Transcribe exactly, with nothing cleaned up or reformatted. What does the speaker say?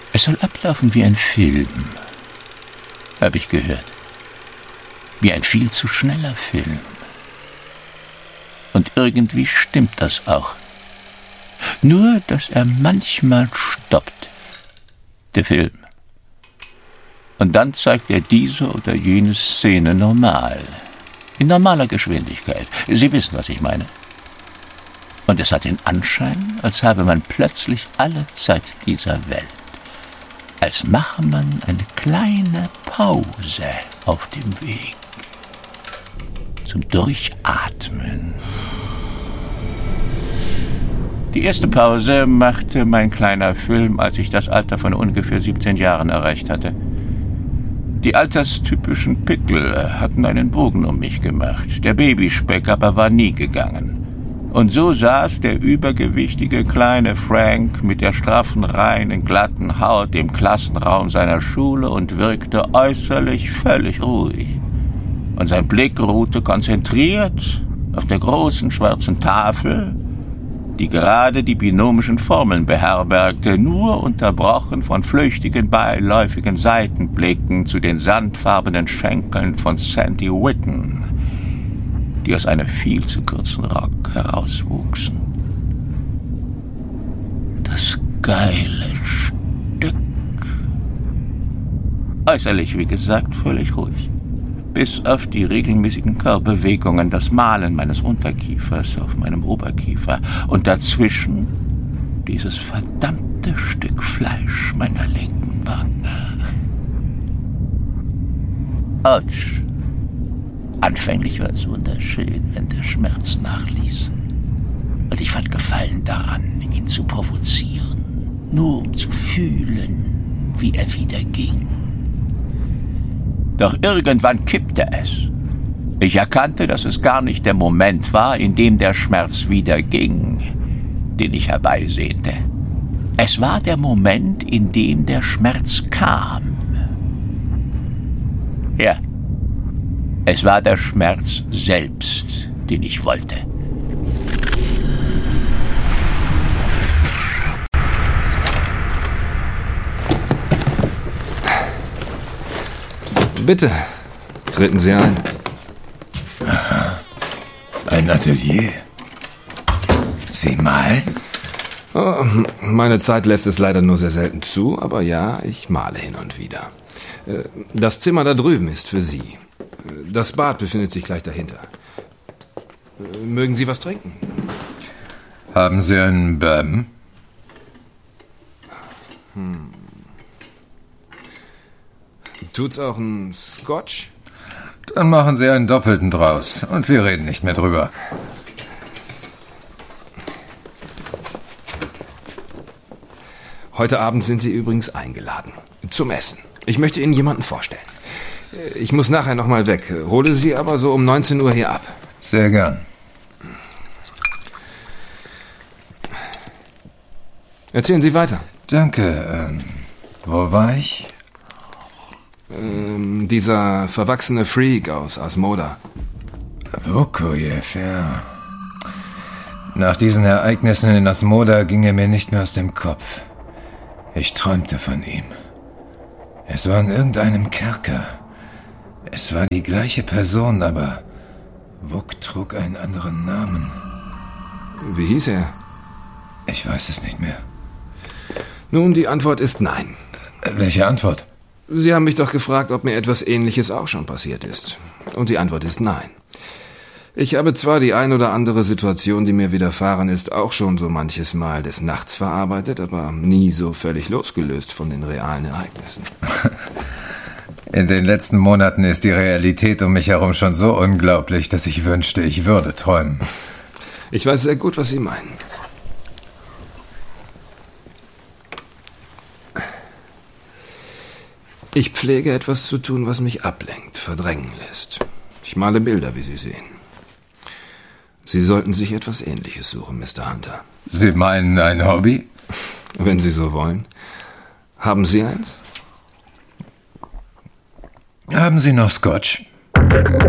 Es soll ablaufen wie ein Film, habe ich gehört. Wie ein viel zu schneller Film. Und irgendwie stimmt das auch. Nur, dass er manchmal stoppt, der Film. Und dann zeigt er diese oder jene Szene normal. In normaler Geschwindigkeit. Sie wissen, was ich meine. Und es hat den Anschein, als habe man plötzlich alle Zeit dieser Welt. Als mache man eine kleine Pause auf dem Weg. Zum Durchatmen. Die erste Pause machte mein kleiner Film, als ich das Alter von ungefähr siebzehn Jahren erreicht hatte. Die alterstypischen Pickel hatten einen Bogen um mich gemacht. Der Babyspeck aber war nie gegangen. Und so saß der übergewichtige kleine Frank mit der straffen, reinen, glatten Haut im Klassenraum seiner Schule und wirkte äußerlich völlig ruhig. Und sein Blick ruhte konzentriert auf der großen schwarzen Tafel, die gerade die binomischen Formeln beherbergte, nur unterbrochen von flüchtigen, beiläufigen Seitenblicken zu den sandfarbenen Schenkeln von Sandy Whitten, die aus einem viel zu kurzen Rock herauswuchsen. Das geile Stück. Äußerlich, wie gesagt, völlig ruhig. Bis auf die regelmäßigen Körperbewegungen, das Malen meines Unterkiefers auf meinem Oberkiefer und dazwischen dieses verdammte Stück Fleisch meiner linken Wange. Autsch. Anfänglich war es wunderschön, wenn der Schmerz nachließ. Und ich fand Gefallen daran, ihn zu provozieren, nur um zu fühlen, wie er wieder ging. Doch irgendwann kippte es. Ich erkannte, dass es gar nicht der Moment war, in dem der Schmerz wieder ging, den ich herbeisehnte. Es war der Moment, in dem der Schmerz kam. Ja, es war der Schmerz selbst, den ich wollte. Bitte, treten Sie ein. Aha. Ein Atelier. Sie malen? Oh, meine Zeit lässt es leider nur sehr selten zu, aber ja, ich male hin und wieder. Das Zimmer da drüben ist für Sie. Das Bad befindet sich gleich dahinter. Mögen Sie was trinken? Haben Sie einen Bourbon? Hm. Tut's auch ein Scotch? Dann machen Sie einen doppelten draus und wir reden nicht mehr drüber. Heute Abend sind Sie übrigens eingeladen. Zum Essen. Ich möchte Ihnen jemanden vorstellen. Ich muss nachher noch mal weg. Hole Sie aber so um neunzehn Uhr hier ab. Sehr gern. Erzählen Sie weiter. Danke. Ähm, wo war ich? Ähm, dieser verwachsene Freak aus Asmoda. Vukojew, ja. Nach diesen Ereignissen in Asmoda ging er mir nicht mehr aus dem Kopf. Ich träumte von ihm. Es war in irgendeinem Kerker. Es war die gleiche Person, aber Vuk trug einen anderen Namen. Wie hieß er? Ich weiß es nicht mehr. Nun, die Antwort ist nein. Welche Antwort? Sie haben mich doch gefragt, ob mir etwas Ähnliches auch schon passiert ist. Und die Antwort ist nein. Ich habe zwar die ein oder andere Situation, die mir widerfahren ist, auch schon so manches Mal des Nachts verarbeitet, aber nie so völlig losgelöst von den realen Ereignissen. In den letzten Monaten ist die Realität um mich herum schon so unglaublich, dass ich wünschte, ich würde träumen. Ich weiß sehr gut, was Sie meinen. Ich pflege etwas zu tun, was mich ablenkt, verdrängen lässt. Ich male Bilder, wie Sie sehen. Sie sollten sich etwas Ähnliches suchen, Mister Hunter. Sie meinen ein Hobby? Wenn Sie so wollen. Haben Sie eins? Haben Sie noch Scotch?